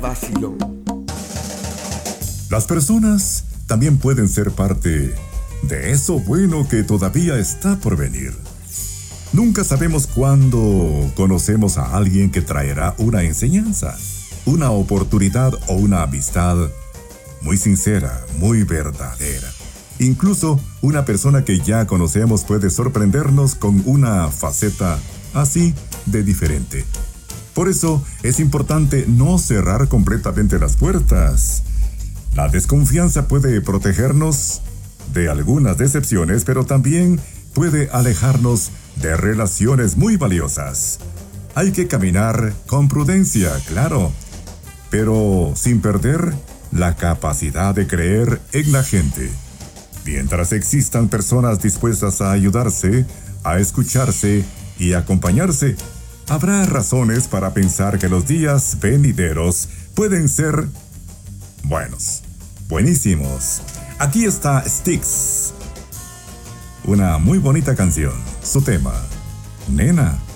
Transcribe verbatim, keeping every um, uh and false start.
Vacilón. Las personas también pueden ser parte de eso bueno que todavía está por venir. Nunca sabemos cuándo conocemos a alguien que traerá una enseñanza, una oportunidad o una amistad muy sincera, muy verdadera. Incluso una persona que ya conocemos puede sorprendernos con una faceta así de diferente. Por eso es importante no cerrar completamente las puertas. La desconfianza puede protegernos de algunas decepciones, pero también puede alejarnos de relaciones muy valiosas. Hay que caminar con prudencia, claro, pero sin perder la capacidad de creer en la gente. Mientras existan personas dispuestas a ayudarse, a escucharse y acompañarse, habrá razones para pensar que los días venideros pueden ser buenos, buenísimos. Aquí está Styx, una muy bonita canción. Su tema, Nena.